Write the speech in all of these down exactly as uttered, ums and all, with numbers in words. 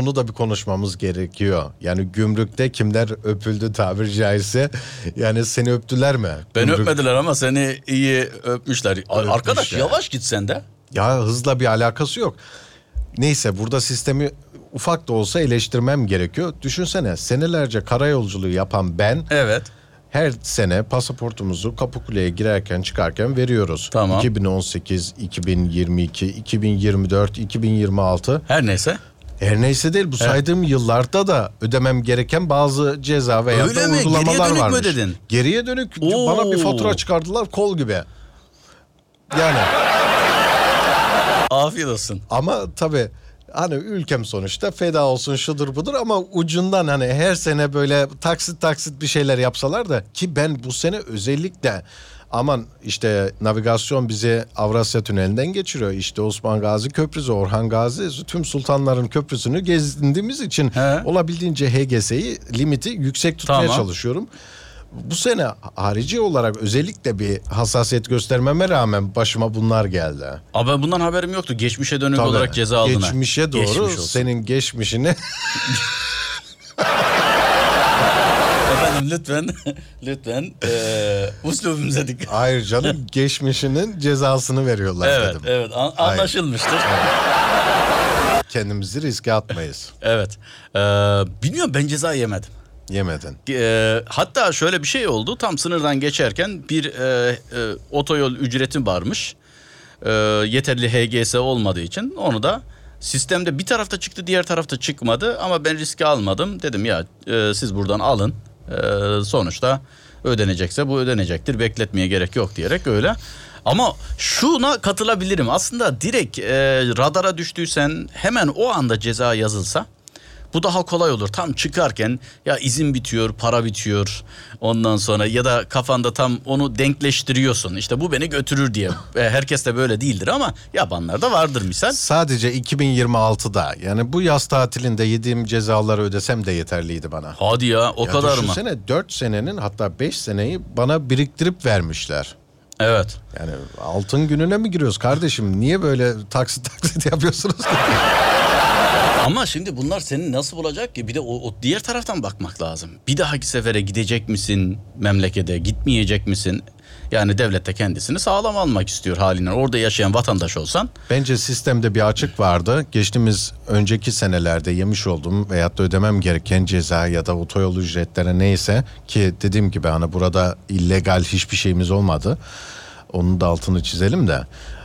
onu da bir konuşmamız gerekiyor. Yani gümrükte kimler öpüldü tabiri caizse. Yani seni öptüler mi? Ben Gümrük... öpmediler ama seni iyi öpmüşler. Öpmüşler. Arkadaş yavaş git sen de. Ya hızla bir alakası yok. Neyse burada sistemi ufak da olsa eleştirmem gerekiyor. Düşünsene senelerce karayolculuğu yapan ben... Evet. Her sene pasaportumuzu Kapıkule'ye girerken çıkarken veriyoruz. Tamam. iki bin on sekiz, iki bin yirmi iki, iki bin yirmi dört, iki bin yirmi altı. Her neyse. Her neyse değil bu evet. saydığım yıllarda da ödemem gereken bazı ceza veya Öyle da mi? uygulamalar Geriye dönük varmış. mü dedin? Geriye dönük Oo. bana bir fatura çıkardılar kol gibi. Yani. Afiyet olsun. Ama tabii hani ülkem sonuçta feda olsun şudur budur ama ucundan hani her sene böyle taksit taksit bir şeyler yapsalar da ki ben bu sene özellikle aman işte navigasyon bizi Avrasya Tüneli'nden geçiriyor. İşte Osman Gazi Köprüsü, Orhan Gazi tüm sultanların köprüsünü gezdiğimiz için He. olabildiğince H G S'yi limiti yüksek tutmaya tamam. çalışıyorum. Bu sene harici olarak özellikle bir hassasiyet göstermeme rağmen başıma bunlar geldi. Abi ben bundan haberim yoktu. Geçmişe dönük Tabii, olarak ceza aldığına. Geçmişe doğru Geçmiş senin geçmişini... Efendim lütfen, lütfen e, uslubumuza dikkat. Hayır canım geçmişinin cezasını veriyorlar evet, dedim. Evet evet anlaşılmıştır. Evet. Kendimizi riske atmayız. Evet ee, bilmiyorum ben ceza yemedim. Yemedin. E, hatta şöyle bir şey oldu. Tam sınırdan geçerken bir e, e, otoyol ücreti varmış. E, yeterli H G S olmadığı için onu da sistemde bir tarafta çıktı diğer tarafta çıkmadı. Ama ben riske almadım. Dedim ya e, siz buradan alın. E, sonuçta ödenecekse bu ödenecektir. Bekletmeye gerek yok diyerek öyle. Ama şuna katılabilirim. Aslında direkt e, radara düştüysen hemen o anda ceza yazılsa bu daha kolay olur. Tam çıkarken ya izin bitiyor, para bitiyor. Ondan sonra ya da kafanda tam onu denkleştiriyorsun. İşte bu beni götürür diye. Herkes de böyle değildir ama yapanlar da vardır misal. Sadece iki bin yirmi altıda yani bu yaz tatilinde yediğim cezaları ödesem de yeterliydi bana. Hadi ya o ya kadar mı? Düşünsene dört senenin hatta beş seneyi bana biriktirip vermişler. Evet. Yani altın gününe mi giriyoruz kardeşim? Niye böyle taksit taksit yapıyorsunuz ki? Ama şimdi bunlar seni nasıl bulacak ki? Bir de o, o diğer taraftan bakmak lazım. Bir dahaki sefere gidecek misin memlekete, gitmeyecek misin? Yani devlet de kendisini sağlam almak istiyor haliyle. Orada yaşayan vatandaş olsan. Bence sistemde bir açık vardı. Geçtiğimiz önceki senelerde yemiş olduğum veyahut da ödemem gereken ceza ya da otoyol ücretleri neyse ki dediğim gibi hani burada illegal hiçbir şeyimiz olmadı. Onun da altını çizelim de.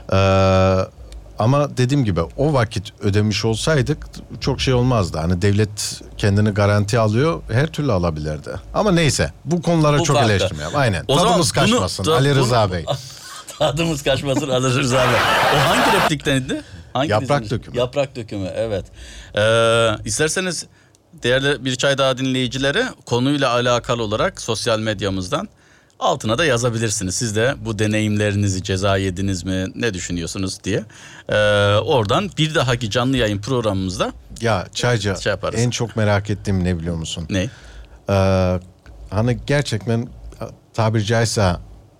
Eee Ama dediğim gibi o vakit ödemiş olsaydık çok şey olmazdı. Hani devlet kendini garanti alıyor, her türlü alabilirdi. Ama neyse bu konulara bu çok farklı. Eleştirmeyelim. Aynen. O Tadımız kaçmasın bunu, Ali Rıza bunu, Bey. Tadımız kaçmasın Ali Rıza Bey. O hangi repliktendi? Hangi Yaprak dizimiz? dökümü. Yaprak dökümü evet. Ee, isterseniz değerli bir çay daha dinleyicileri konuyla alakalı olarak sosyal medyamızdan altına da yazabilirsiniz. Siz de bu deneyimlerinizi ceza yediniz mi, ne düşünüyorsunuz diye. Ee, oradan bir dahaki canlı yayın programımızda ya Çaycı şey en çok merak ettiğim ne biliyor musun? Ne? Ee, hani gerçekten tabiri caizse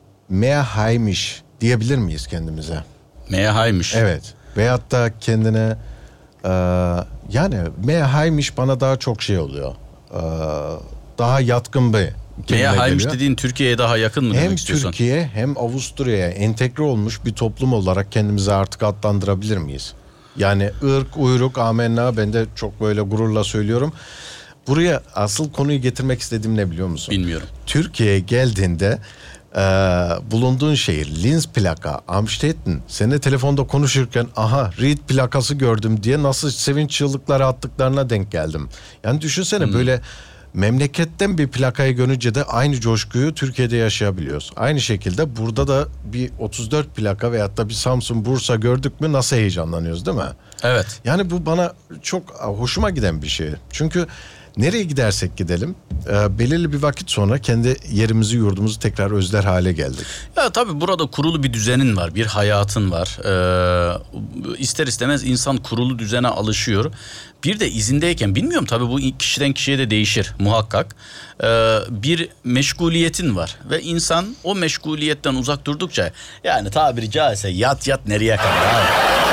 meyhaymış diyebilir miyiz kendimize? Meyhaymış. Evet. Veyahut da kendine e, yani meyhaymış bana daha çok şey oluyor. E, daha yatkın bir Meyhaymış dediğin Türkiye'ye daha yakın mı hem demek istiyorsun? Hem Türkiye hem Avusturya'ya entegre olmuş bir toplum olarak kendimizi artık adlandırabilir miyiz? Yani ırk, uyruk, amenna ben de çok böyle gururla söylüyorum. Buraya asıl konuyu getirmek istediğim ne biliyor musun? Bilmiyorum. Türkiye'ye geldiğinde e, bulunduğun şehir Linz plaka, Amstetten, seninle telefonda konuşurken aha Ried plakası gördüm diye nasıl sevinç çığlıkları attıklarına denk geldim. Yani düşünsene hmm. böyle memleketten bir plakayı görünce de aynı coşkuyu Türkiye'de yaşayabiliyoruz. Aynı şekilde burada da bir otuz dört plaka veyahut da bir Samsun, Bursa gördük mü nasıl heyecanlanıyoruz değil mi? Evet. Yani bu bana çok hoşuma giden bir şey. Çünkü nereye gidersek gidelim e, belirli bir vakit sonra kendi yerimizi yurdumuzu tekrar özler hale geldik. Ya tabii burada kurulu bir düzenin var, bir hayatın var. Ee, ister istemez insan kurulu düzene alışıyor. Bir de izindeyken bilmiyorum tabii bu kişiden kişiye de değişir muhakkak. Ee, bir meşguliyetin var ve insan o meşguliyetten uzak durdukça yani tabiri caizse yat yat nereye kadar abi? Yani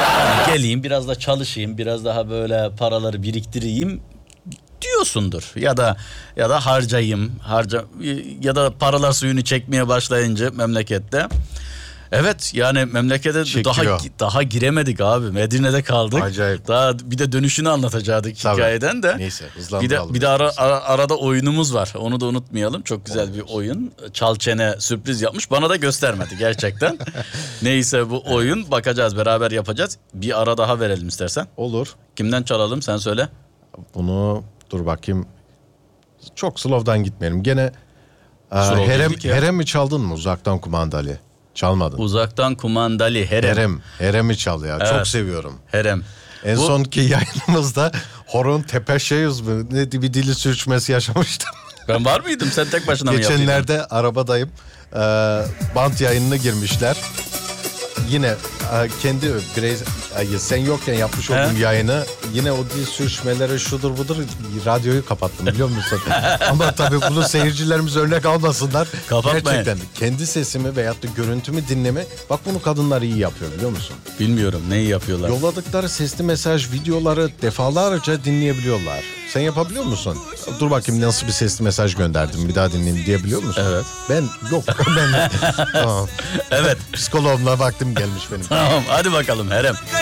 geleyim biraz da çalışayım, biraz daha böyle paraları biriktireyim diyorsundur. Ya da ya da harcayayım, harca ya da paralar suyunu çekmeye başlayınca memlekette. Evet yani memlekete Çekiyor. daha daha giremedik abi. Medine'de kaldık. Acayip. Daha bir de dönüşünü anlatacaktık Tabii. hikayeden de. Neyse, Bir hızlandıralım. de bir de ara, ara- arada oyunumuz var. Onu da unutmayalım. Çok güzel bir oyun. Çal çene sürpriz yapmış. Bana da göstermedi gerçekten. Neyse bu oyun bakacağız, beraber yapacağız. Bir ara daha verelim istersen. Olur. Kimden çalalım sen söyle. Bunu dur bakayım. Çok slow'dan gitmeyelim. Gene e, Slow Herem, dedik ya. Herem mi çaldın mı uzaktan kumandalı? Çalmadın. Uzaktan kumandalı Herem. Herem. Herem'i çal ya. Evet. Çok seviyorum. Herem. En Bu- sonki yayınımızda horon tepeşeyiz mi? Ne bir dili sürçmesi yaşamıştım. Ben var mıydım? Sen tek başına mı yapıyordun? Geçenlerde arabadayım. Ee, bant yayınına girmişler. Yine e, kendi birey e, sen yokken yapmış olduğum He? yayını yine o dil sürçmeleri şudur budur radyoyu kapattım biliyor musun? Ama tabii bunu seyircilerimiz örnek almasınlar. Kapatmayın. Gerçekten kendi sesimi veyahut da görüntümü dinleme bak bunu kadınlar iyi yapıyor biliyor musun? Bilmiyorum neyi yapıyorlar. Yolladıkları sesli mesaj videoları defalarca dinleyebiliyorlar. Sen yapabiliyor musun? Dur bakayım nasıl bir sesli mesaj gönderdim bir daha dinleyin diyebiliyor musun? Evet. Ben yok ben tamam. Evet. Psikoloğumla vaktim gelmiş benim. Tamam hadi bakalım Herem.